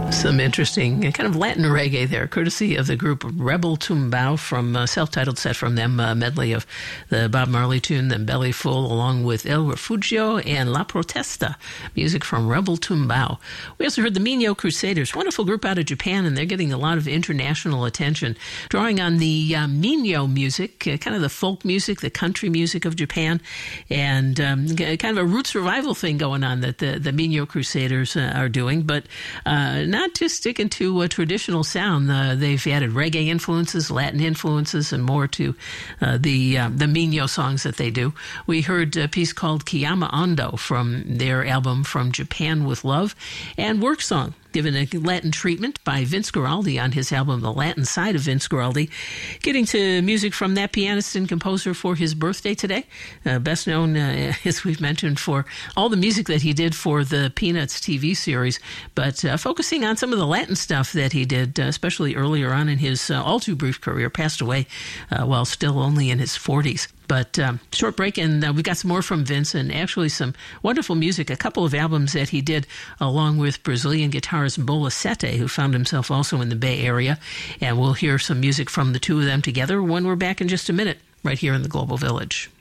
Some interesting kind of Latin reggae there, courtesy of the group Rebel Tumbao from a self-titled set from them, a medley of the Bob Marley tune, The Belly Full, along with El Refugio and La Protesta, music from Rebel Tumbao. We also heard the Minyo Crusaders, wonderful group out of Japan, and they're getting a lot of international attention, drawing on the Minyo music, kind of the folk music, the country music of Japan, and kind of a roots revival thing going on that the Minyo Crusaders are doing, but not just sticking to a traditional sound. They've added reggae influences, Latin influences, and more to the Minyo songs that they do. We heard a piece called Kiyama Ando from their album From Japan with Love, and Work Song, given a Latin treatment by Vince Guaraldi on his album The Latin Side of Vince Guaraldi. Getting to music from that pianist and composer for his birthday today, best known, as we've mentioned, for all the music that he did for the Peanuts TV series, but focusing on some of the Latin stuff that he did, especially earlier on in his all too brief career, passed away while still only in his 40s. But short break, and we've got some more from Vince, and actually some wonderful music, a couple of albums that he did along with Brazilian guitarist Bola Sete, who found himself also in the Bay Area. And we'll hear some music from the two of them together when we're back in just a minute, right here in the Global Village.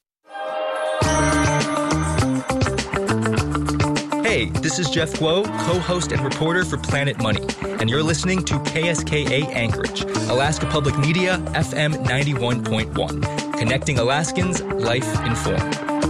Hey, this is Jeff Guo, co-host and reporter for Planet Money, and you're listening to KSKA Anchorage, Alaska Public Media, FM 91.1. Connecting Alaskans, life informed.